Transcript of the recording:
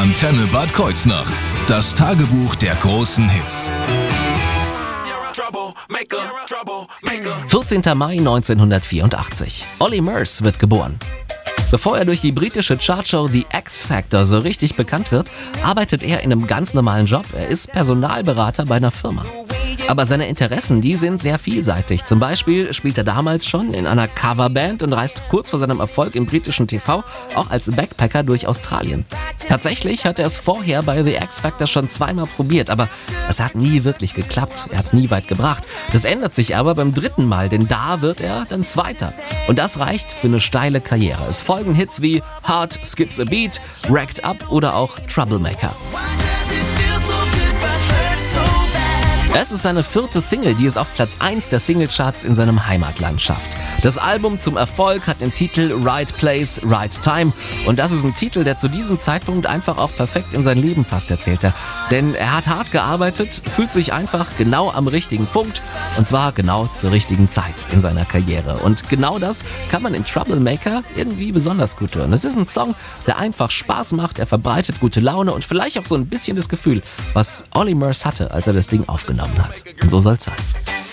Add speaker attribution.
Speaker 1: Antenne Bad Kreuznach. Das Tagebuch der großen Hits.
Speaker 2: 14. Mai 1984. Olly Murs wird geboren. Bevor er durch die britische Chartshow The X Factor so richtig bekannt wird, arbeitet er in einem ganz normalen Job. Er ist Personalberater bei einer Firma. Aber seine Interessen, die sind sehr vielseitig. Zum Beispiel spielt er damals schon in einer Coverband und reist kurz vor seinem Erfolg im britischen TV auch als Backpacker durch Australien. Tatsächlich hat er es vorher bei The X Factor schon zweimal probiert, aber es hat nie wirklich geklappt. Er hat es nie weit gebracht. Das ändert sich aber beim dritten Mal, denn da wird er dann Zweiter. Und das reicht für eine steile Karriere. Es folgen Hits wie Heart Skips a Beat, Wracked Up oder auch Troublemaker. Es ist seine 4. Single, die es auf Platz 1 der Singlecharts in seinem Heimatland schafft. Das Album zum Erfolg hat den Titel Right Place, Right Time. Und das ist ein Titel, der zu diesem Zeitpunkt einfach auch perfekt in sein Leben passt, erzählt er. Denn er hat hart gearbeitet, fühlt sich einfach genau am richtigen Punkt. Und zwar genau zur richtigen Zeit in seiner Karriere. Und genau das kann man in Troublemaker irgendwie besonders gut hören. Es ist ein Song, der einfach Spaß macht, er verbreitet gute Laune und vielleicht auch so ein bisschen das Gefühl, was Olly Murs hatte, als er das Ding aufgenommen hat. Und so soll's sein.